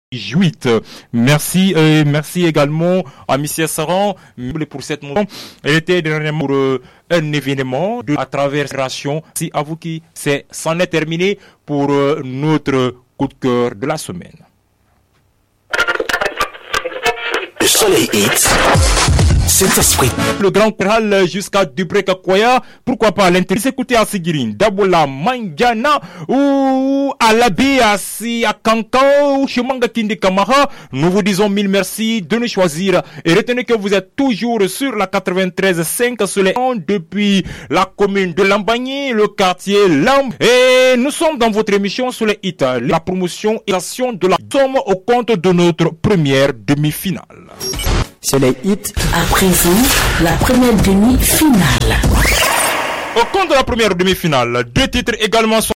18. Merci également à M. Saran pour cette motion. Elle était dernièrement pour un événement à travers Ration. Merci à vous qui c'en est terminé pour notre coup de cœur de la semaine. Le soleil hit. Cet esprit. Le grand péral jusqu'à Dubrek-Akwaya, pourquoi pas l'intérêt. Écoutez à Sigirin, Dabola, Manjana, ou à l'abbé, à Kankan, ou chez Manga Kindi Kamara. Nous vous disons mille merci de nous choisir et retenez que vous êtes toujours sur la 93.5 sur les ondes depuis la commune de Lambagny, le quartier Lamb. Et nous sommes dans votre émission sur les hits, la promotion et l'action de la somme au compte de notre première demi-finale. C'est les hits. À présent, la première demi-finale. Au compte de la première demi-finale, deux titres également sont